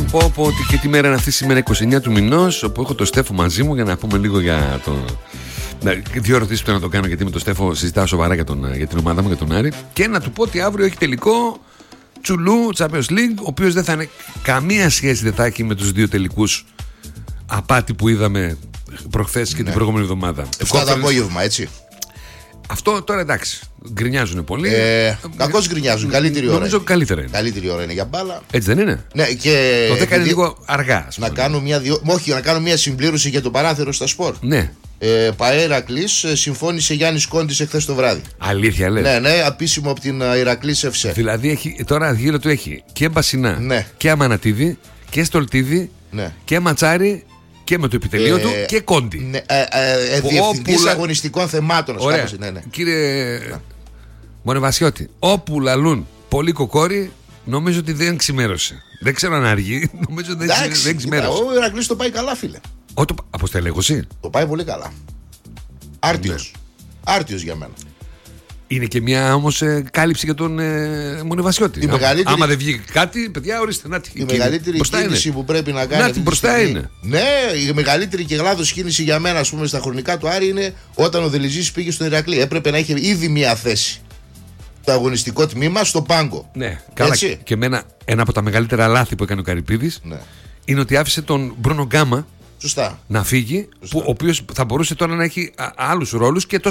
Πω ότι και τη μέρα είναι αυτή σήμερα 29 του μηνός, όπου έχω το Στέφο μαζί μου για να πούμε λίγο για το... Δύο ερωτήσεις που θέλω να το κάνω, γιατί με τον Στέφο συζητάω σοβαρά για την ομάδα μου, για τον Άρη. Και να του πω ότι αύριο έχει τελικό Τσουλού, Champions League, ο οποίος δεν θα είναι καμία σχέση, δεν θα έχει με τους δύο τελικούς απάτη που είδαμε προχθές και την προηγούμενη εβδομάδα. 7 το απόγευμα, έτσι. Αυτό τώρα εντάξει. Γκρινιάζουν πολύ. Κακώς γκρινιάζουν. Καλύτερη ώρα. Νομίζω καλύτερα είναι. Καλύτερη ώρα είναι για μπάλα. Έτσι δεν είναι? Ναι, και το 10 είναι λίγο αργά. Να κάνω μια συμπλήρωση για το παράθυρο στα σπορ. Ναι. Ηρακλής συμφώνησε Γιάννης Κόντης εχθές το βράδυ. Αλήθεια λες? Ναι, επίσημο από την Ηρακλής FC. Δηλαδή τώρα γύρω του έχει και Μπασινά, ναι, και Αμανατίδη και Στολτίδη, ναι, και Ματσάρη και με το επιτελείο του και Κόντι. Ναι, διευθυντής αγωνιστικών θεμάτων. Ωραία. Ναι. Κύριε Μονεβασιώτη, όπου λαλούν πολύ κοκόρι, νομίζω ότι δεν ξημέρωσε. Δεν ξέρω αν αργεί, νομίζω ότι δεν ξημέρωσε. Ο Ηρακλής το πάει καλά, φίλε. Αποστελέχωση. Το πάει πολύ καλά. Άρτιος. Ναι. Άρτιος για μένα. Είναι και μια όμως κάλυψη για τον Μονεβασιώτη. Άμα δεν βγει κάτι, παιδιά, ορίστε. Η μεγαλύτερη κίνηση που πρέπει να κάνει. Μπροστά είναι. Ναι, η μεγαλύτερη και λάθος κίνηση για μένα, ας πούμε, στα χρονικά του Άρη είναι όταν ο Δελιζής πήγε στον Ηρακλή. Έπρεπε να έχει ήδη μια θέση. Το αγωνιστικό τμήμα στο πάγκο. Ναι, καλά. Και ένα από τα μεγαλύτερα λάθη που έκανε ο Καρυπίδης, ναι, είναι ότι άφησε τον Μπρούνο Γκάμα. Σωστά. Να φύγει, ο οποίος θα μπορούσε τώρα να έχει άλλους ρόλους και